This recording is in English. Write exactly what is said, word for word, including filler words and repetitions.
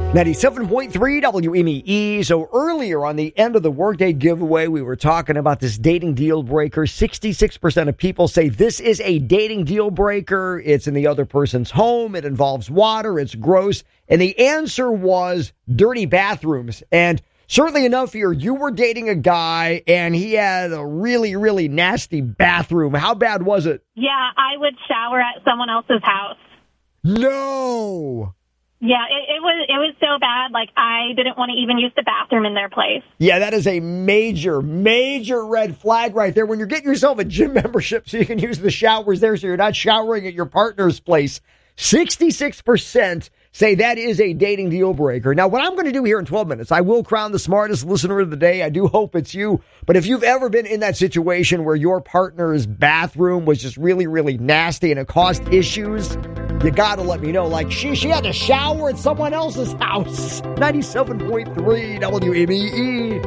ninety-seven point three W M E E. So earlier on the end of the Workday giveaway, we were talking about this dating deal breaker. sixty-six percent of people say this is a dating deal breaker. It's in the other person's home. It involves water. It's gross. And the answer was dirty bathrooms. And certainly enough here, you were dating a guy and he had a really, really nasty bathroom. How bad was it? Yeah, I would shower at someone else's house. No. Yeah, it, it was it was so bad, like, I didn't want to even use the bathroom in their place. Yeah, that is a major, major red flag right there. When you're getting yourself a gym membership so you can use the showers there so you're not showering at your partner's place, sixty-six percent say that is a dating deal breaker. Now, what I'm going to do here in twelve minutes, I will crown the smartest listener of the day. I do hope it's you. But if you've ever been in that situation where your partner's bathroom was just really, really nasty and it caused issues, you got to let me know. Like, she, she had to shower at someone else's house. ninety-seven point three W M E E.